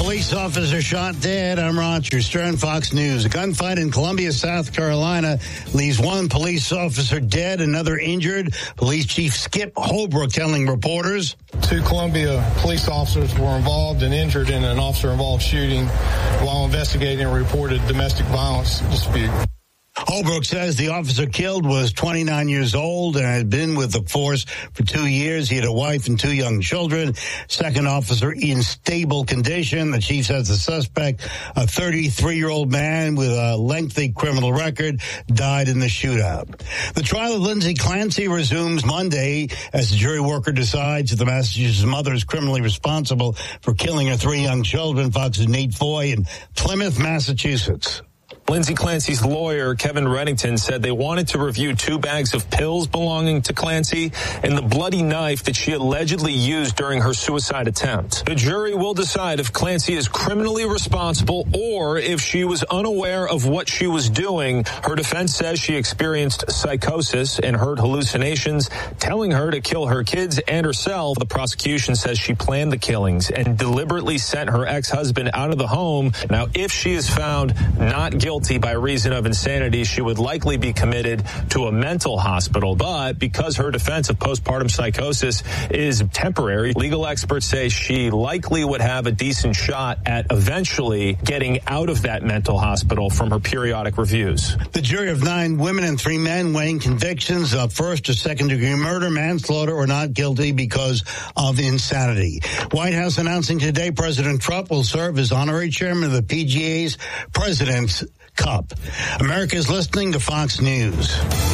Police officer shot dead. I'm Roger Stern, Fox News. A gunfight in Columbia, South Carolina leaves one police officer dead, another injured. Police Chief Skip Holbrook telling reporters. 2 Columbia police officers were involved and injured in an officer-involved shooting while investigating a reported domestic violence dispute. Holbrook says the officer killed was 29 years old and had been with the force for 2 years. He had a wife and 2 young children. Second officer in stable condition. The chief says the suspect, a 33-year-old man with a lengthy criminal record, died in the shootout. The trial of Lindsay Clancy resumes Monday as the jury worker decides if the Massachusetts mother is criminally responsible for killing her 3 young children. Fox's Nate Foy in Plymouth, Massachusetts. Lindsay Clancy's lawyer, Kevin Reddington, said they wanted to review 2 bags of pills belonging to Clancy and the bloody knife that she allegedly used during her suicide attempt. The jury will decide if Clancy is criminally responsible or if she was unaware of what she was doing. Her defense says she experienced psychosis and heard hallucinations telling her to kill her kids and herself. The prosecution says she planned the killings and deliberately sent her ex-husband out of the home. Now, if she is found not guilty by reason of insanity, she would likely be committed to a mental hospital. But because her defense of postpartum psychosis is temporary, legal experts say she likely would have a decent shot at eventually getting out of that mental hospital from her periodic reviews. The jury of 9 women and 3 men weighing convictions of first or second-degree murder, manslaughter, or not guilty because of insanity. White House announcing today President Trump will serve as honorary chairman of the PGA's President's Cup. America is listening to Fox News.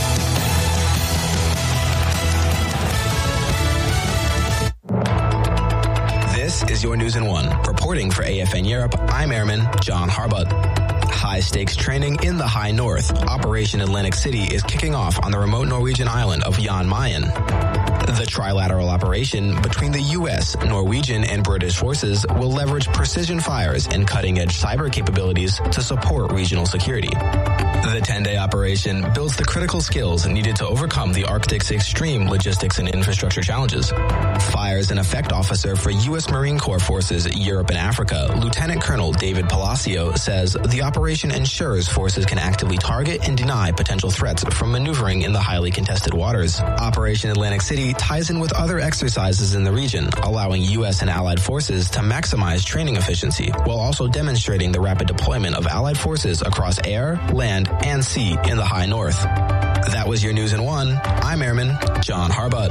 This is your News in 1. Reporting for AFN Europe, I'm Airman John Harbutt. High-stakes training in the High North. Operation Atlantic City is kicking off on the remote Norwegian island of Jan Mayen. The trilateral operation between the U.S., Norwegian, and British forces will leverage precision fires and cutting-edge cyber capabilities to support regional security. The 10-day operation builds the critical skills needed to overcome the Arctic's extreme logistics and infrastructure challenges. Fires and Effect Officer for U.S. Marine Corps Forces Europe and Africa, Lieutenant Colonel David Palacio, says the operation ensures forces can actively target and deny potential threats from maneuvering in the highly contested waters. Operation Atlantic City ties in with other exercises in the region, allowing U.S. and allied forces to maximize training efficiency, while also demonstrating the rapid deployment of allied forces across air, land, and sea in the High North. That was your News in 1. I'm Airman John Harbutt.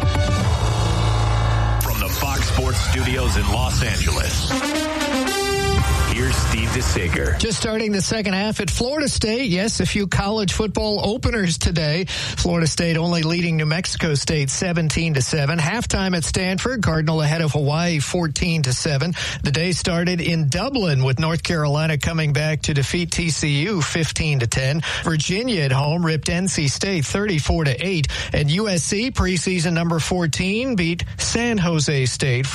From the Fox Sports Studios in Los Angeles, here's Steve DeSager. Just starting the second half at Florida State. Yes, a few college football openers today. Florida State only leading New Mexico State 17-7. Halftime at Stanford, Cardinal ahead of Hawaii 14-7. The day started in Dublin with North Carolina coming back to defeat TCU 15-10. Virginia at home ripped NC State 34-8. And USC, preseason number 14, beat San Jose State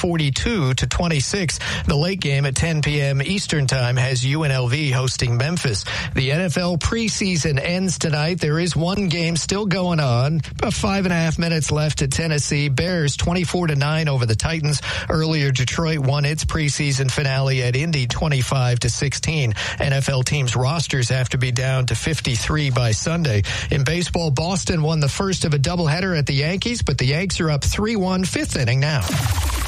42-26. The late game at 10 p.m. Eastern Time has UNLV hosting Memphis. The NFL preseason ends tonight. There is one game still going on. About 5.5 minutes left at Tennessee. Bears 24-9 over the Titans. Earlier, Detroit won its preseason finale at Indy 25-16. NFL teams' rosters have to be down to 53 by Sunday. In baseball, Boston won the first of a doubleheader at the Yankees, but the Yanks are up 3-1, 5th inning now.